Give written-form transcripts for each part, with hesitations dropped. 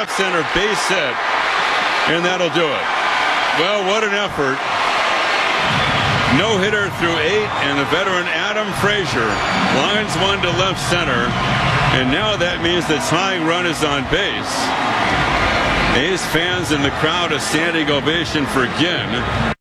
left center, base hit, and that'll do it. Well, what an effort. No-hitter through 8, and the veteran Adam Frazier lines one to left center, and now that means the tying run is on base. A's fans in the crowd a standing ovation for Ginn.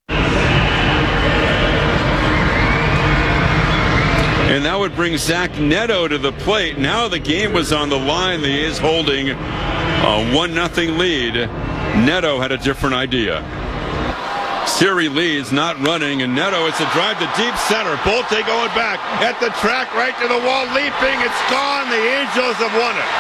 And that would bring Zach Neto to the plate. Now the game was on the line. The A's holding a 1-0 lead. Neto had a different idea. Siri leads, not running, and Neto, it's a drive to deep center. Bolte going back at the track, right to the wall, leaping. It's gone. The Angels have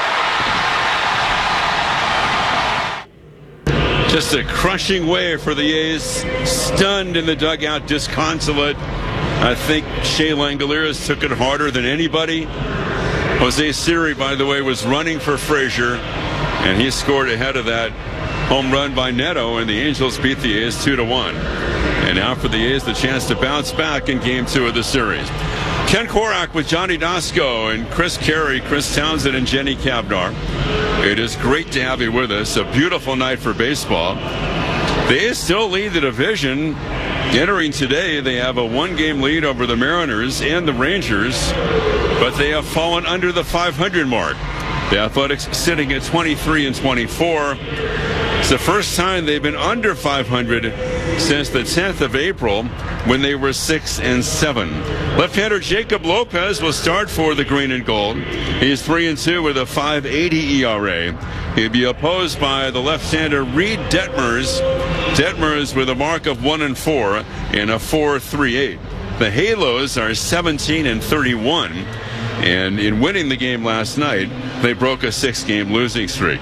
won it. Just a crushing wave for the A's. Stunned in the dugout, disconsolate. I think Shea Langeliers took it harder than anybody. Jose Siri, by the way, was running for Frazier, and he scored ahead of that home run by Neto, and the Angels beat the A's 2-1. And now for the A's, the chance to bounce back in Game 2 of the series. Ken Korak with Johnny Dasco and Chris Carey, Chris Townsend, and Jenny Cavnar. It is great to have you with us. A beautiful night for baseball. The A's still lead the division. Entering today, they have a 1-game lead over the Mariners and the Rangers, but they have fallen under the 500 mark. The Athletics sitting at 23-24. It's the first time they've been under 500 since the 10th of April when they were 6-7. Left-hander Jacob Lopez will start for the Green and Gold. He's 3-2 with a 5.80 ERA. He'll be opposed by the left-hander Reed Detmers. Detmers with a mark of 1-4 and a 4.38. The Halos are 17-31, and in winning the game last night, they broke a 6-game losing streak.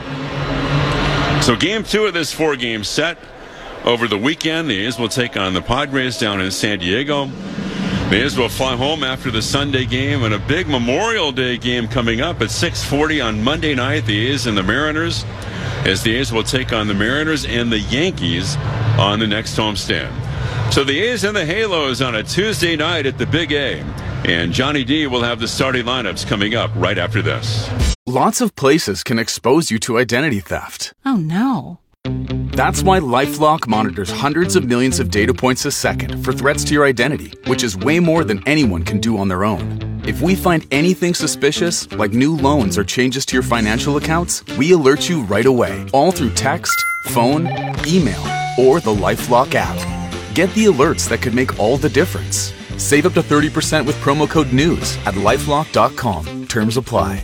So Game 2 of this 4-game set. Over the weekend, the A's will take on the Padres down in San Diego. The A's will fly home after the Sunday game, and a big Memorial Day game coming up at 6:40 on Monday night. The A's and the Mariners, as the A's will take on the Mariners and the Yankees on the next homestand. So the A's and the Halos on a Tuesday night at the Big A. And Johnny D will have the starting lineups coming up right after this. Lots of places can expose you to identity theft. Oh, no. That's why LifeLock monitors hundreds of millions of data points a second for threats to your identity, which is way more than anyone can do on their own. If we find anything suspicious, like new loans or changes to your financial accounts, we alert you right away, all through text, phone, email, or the LifeLock app. Get the alerts that could make all the difference. Save up to 30% with promo code NEWS at LifeLock.com. Terms apply.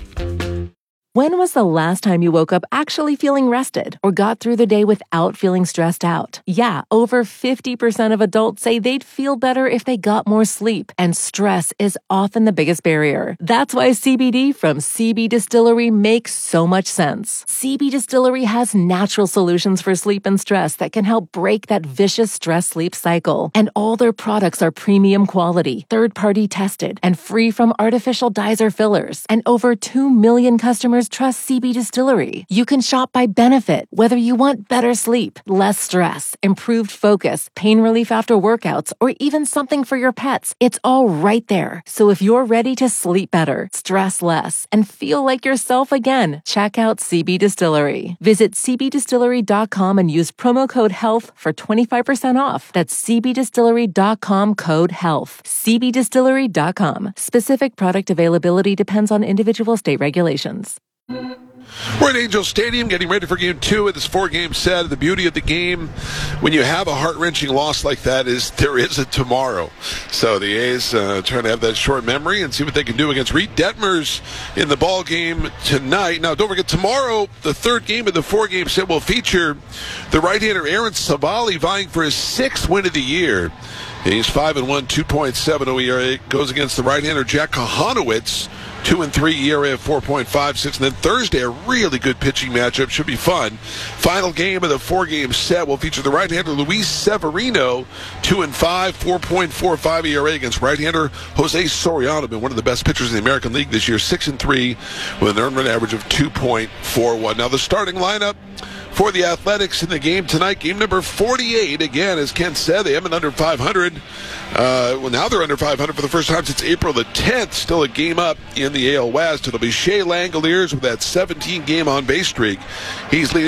When was the last time you woke up actually feeling rested or got through the day without feeling stressed out? Yeah, over 50% of adults say they'd feel better if they got more sleep, and stress is often the biggest barrier. That's why CBD from CB Distillery makes so much sense. CB Distillery has natural solutions for sleep and stress that can help break that vicious stress-sleep cycle. And all their products are premium quality, third-party tested, and free from artificial dyes or fillers. And over 2 million customers trust CB Distillery. You can shop by benefit, whether you want better sleep, less stress, improved focus, pain relief after workouts, or even something for your pets. It's all right there. So if you're ready to sleep better, stress less, and feel like yourself again, check out CB Distillery. Visit cbdistillery.com and use promo code HEALTH for 25% off. That's cbdistillery.com code HEALTH. cbdistillery.com. Specific product availability depends on individual state regulations. We're at Angel Stadium getting ready for Game 2 of this 4-game set. The beauty of the game, when you have a heart-wrenching loss like that, is there is a tomorrow. So the A's trying to have that short memory and see what they can do against Reed Detmers in the ball game tonight. Now, don't forget, tomorrow, the 3rd game of the 4-game set will feature the right-hander Aaron Savali vying for his 6th win of the year. He's 5-1, 2.70 ERA. Goes against the right-hander Jack Kohanowitz, 2-3 ERA of 4.56. And then Thursday, a really good pitching matchup. Should be fun. Final game of the 4-game set will feature the right-hander Luis Severino, 2-5, 4.45 ERA against right-hander Jose Soriano, been one of the best pitchers in the American League this year, 6-3 with an earned run average of 2.41. Now the starting lineup for the Athletics in the game tonight, game number 48. Again, as Ken said, they haven't been under 500. Well, now they're under 500 for the first time since April the 10th. Still a game up in the AL West. It'll be Shea Langeliers with that 17-game on-base streak. He's leading